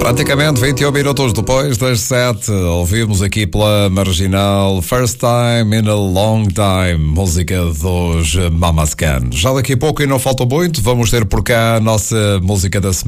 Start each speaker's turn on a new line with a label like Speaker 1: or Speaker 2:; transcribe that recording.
Speaker 1: Praticamente 21 minutos depois das 7, ouvimos aqui pela Marginal First Time in a Long Time, música dos Mamas Can. Já daqui a pouco, e não falta muito, vamos ter por cá a nossa música da semana.